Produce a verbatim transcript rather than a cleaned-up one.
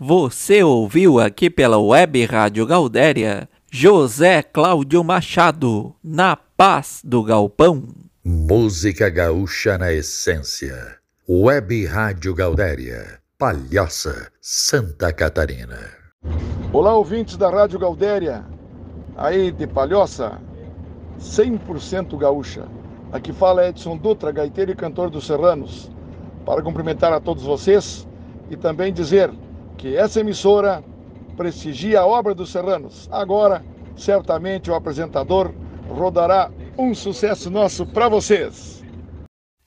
Você ouviu aqui pela Web Rádio Gaudéria, José Cláudio Machado, Na Paz do Galpão. Música gaúcha na essência. Web Rádio Gaudéria, Palhoça, Santa Catarina. Olá, ouvintes da Rádio Gaudéria, aí de Palhoça, cem por cento gaúcha. Aqui fala Edson Dutra, gaiteiro e cantor dos Serranos, para cumprimentar a todos vocês e também dizer que essa emissora prestigia a obra dos Serranos. Agora, certamente o apresentador rodará um sucesso nosso para vocês.